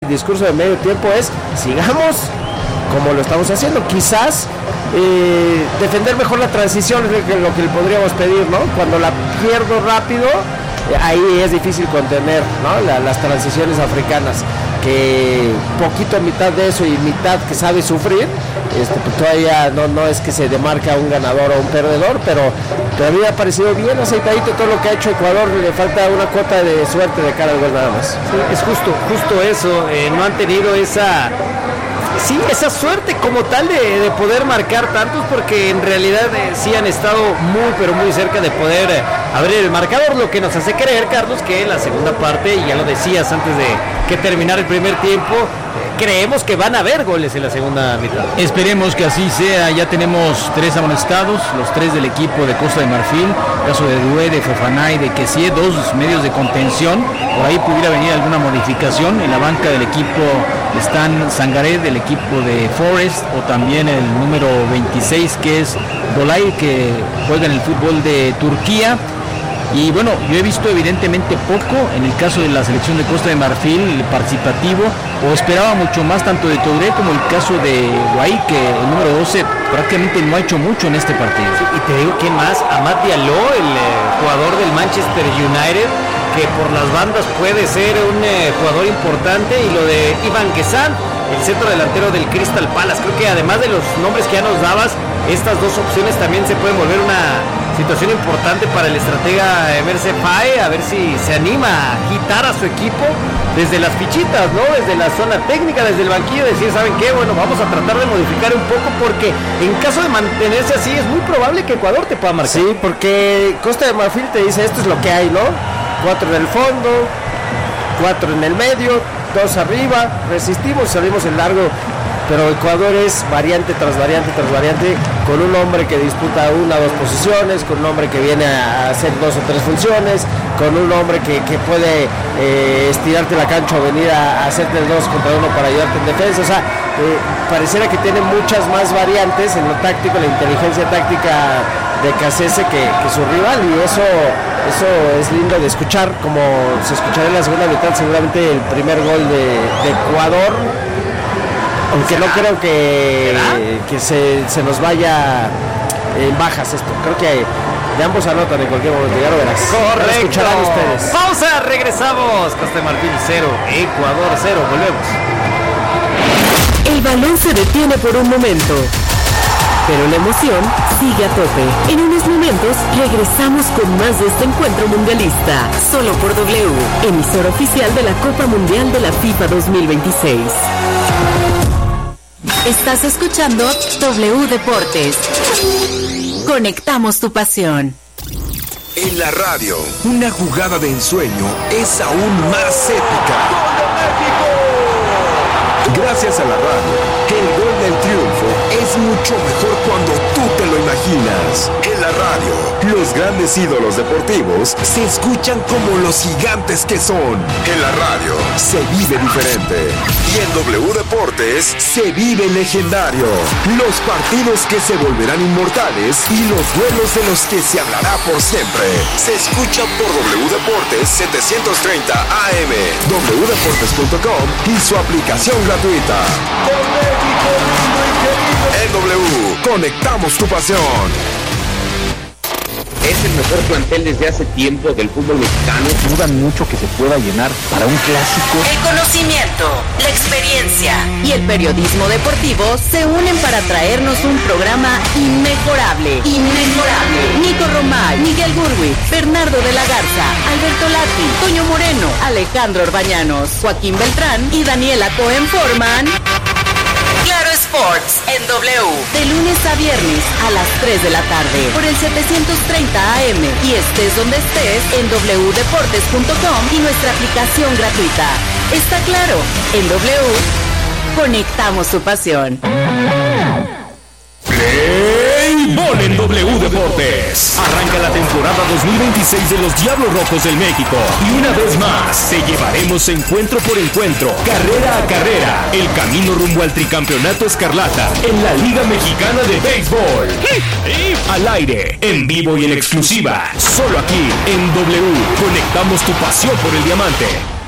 discurso de medio tiempo es: sigamos como lo estamos haciendo, quizás defender mejor la transición es lo que le podríamos pedir, ¿no? Cuando la pierdo rápido, ahí es difícil contener, ¿no? Las transiciones africanas, que poquito mitad de eso y mitad que sabe sufrir, pues todavía no es que se demarca un ganador o un perdedor, pero a mí me ha parecido bien aceitadito todo lo que ha hecho Ecuador. Le falta una cuota de suerte de cara al gol nada más. Sí, es justo eso, no han tenido esa suerte como tal de poder marcar tantos, porque en realidad sí han estado muy pero muy cerca de poder abrir el marcador, lo que nos hace creer, Carlos, que en la segunda parte, y ya lo decías antes de que terminara el primer tiempo, creemos que van a haber goles en la segunda mitad. Esperemos que así sea. Ya tenemos 3 amonestados, los 3 del equipo de Costa de Marfil, caso de Dué, de Fofana y de Kessie, 2 medios de contención. Por ahí pudiera venir alguna modificación. En la banca del equipo están Sangaré del equipo de Forest, o también el número 26 que es Dolay, que juega en el fútbol de Turquía. Y bueno, yo he visto evidentemente poco en el caso de la selección de Costa de Marfil, participativo, o esperaba mucho más tanto de Touré como el caso de Guay, que el número 12 prácticamente no ha hecho mucho en este partido. Sí, y te digo, ¿quién más? Amad Diallo, el jugador del Manchester United, que por las bandas puede ser un jugador importante, y lo de Iván Guessant, el centro delantero del Crystal Palace. Creo que además de los nombres que ya nos dabas, estas dos opciones también se pueden volver una situación importante para el estratega Emerse Faé, a ver si se anima a quitar a su equipo desde las fichitas, ¿no? Desde la zona técnica, desde el banquillo, decir, ¿saben qué? Bueno, vamos a tratar de modificar un poco, porque en caso de mantenerse así es muy probable que Ecuador te pueda marcar. Sí, porque Costa de Marfil te dice, esto es lo que hay, ¿no? 4 en el fondo, 4 en el medio, 2 arriba, resistimos, salimos en largo. Pero Ecuador es variante tras variante tras variante, con un hombre que disputa 1 o 2 posiciones, con un hombre que viene a hacer 2 o 3 funciones, con un hombre que puede estirarte la cancha o venir a hacerte el 2 contra 1 para ayudarte en defensa. O sea, pareciera que tiene muchas más variantes en lo táctico, la inteligencia táctica de Cassese que su rival, y eso es lindo de escuchar, como se escuchará en la segunda mitad, seguramente el primer gol de Ecuador. Aunque no creo que se nos vaya en bajas esto. Creo que de ambos anotan en cualquier momento, ya lo verás. Correcto. Lo escucharán ustedes. Pausa, regresamos. Costa de Marfil 0, Ecuador 0, volvemos. El balón se detiene por un momento, pero la emoción sigue a tope. En unos momentos regresamos con más de este encuentro mundialista, solo por W, emisora oficial de la Copa Mundial de la FIFA 2026. Estás escuchando W Deportes. Conectamos tu pasión. En la radio, una jugada de ensueño es aún más épica. Gracias a la radio, que el gol del triunfo es mucho mejor cuando tú te lo imaginas. En la radio, los grandes ídolos deportivos se escuchan como los gigantes que son. En la radio, se vive diferente. Y en W Deportes, se vive legendario. Los partidos que se volverán inmortales y los duelos de los que se hablará por siempre. Se escucha por W Deportes 730 AM, wdeportes.com y su aplicación gratuita. En W, conectamos tu pasión. Es el mejor plantel desde hace tiempo del fútbol mexicano. Dudan mucho que se pueda llenar para un clásico. El conocimiento, la experiencia y el periodismo deportivo se unen para traernos un programa inmejorable. Nico Romay, Miguel Gurwitz, Bernardo de la Garza, Alberto Lati, Toño Moreno, Alejandro Orbañanos, Joaquín Beltrán y Daniela Cohen forman Claro Sports en W, de lunes a viernes a las 3 de la tarde por el 730 AM, y estés donde estés en wdeportes.com y nuestra aplicación gratuita. Está claro, en W conectamos tu pasión. Béisbol en W Deportes. Arranca la temporada 2026 de los Diablos Rojos del México. Y una vez más, te llevaremos encuentro por encuentro, carrera a carrera, el camino rumbo al tricampeonato escarlata en la Liga Mexicana de Béisbol. Al aire, en vivo y en exclusiva, solo aquí en W. Conectamos tu pasión por el diamante.